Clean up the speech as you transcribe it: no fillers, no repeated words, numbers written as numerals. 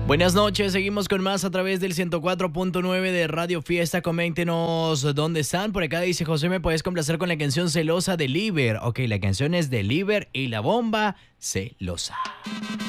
Buenas noches, seguimos con más a través del 104.9 de Radio Fiesta. Coméntenos dónde están. Por acá dice José, ¿me puedes complacer con la canción Celosa de Liver? Ok, la canción es de Liver y la bomba Celosa.